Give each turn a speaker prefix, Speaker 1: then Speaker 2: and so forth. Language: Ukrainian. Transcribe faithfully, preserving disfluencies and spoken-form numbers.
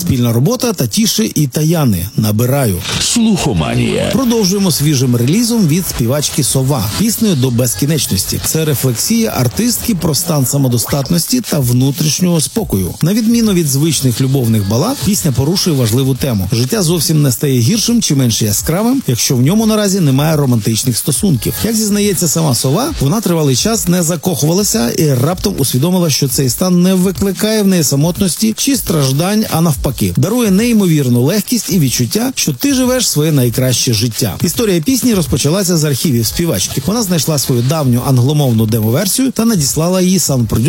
Speaker 1: Спільна робота Татіші і Таяни «Набираю».
Speaker 2: Слухоманія.
Speaker 1: Продовжуємо свіжим релізом від співачки «Сова» піснею «До безкінечності». Це рефлексія артистки про стан самодостатності та внутрішнього спокою. На відміну від звичних любовних балад, пісня порушує важливу тему. Життя зовсім не стає гіршим чи менш яскравим, якщо в ньому наразі немає романтичних стосунків. Як зізнається сама «Сова», вона тривалий час не закохувалася і раптом усвідомила, що цей стан не викликає в неї самотності чи страждань, а навпаки. Дарує неймовірну легкість і відчуття, що ти живеш своє найкраще життя. Історія пісні розпочалася з архівів співачки. Вона знайшла свою давню англомовну демо-версію та надіслала її саунд-продюсеру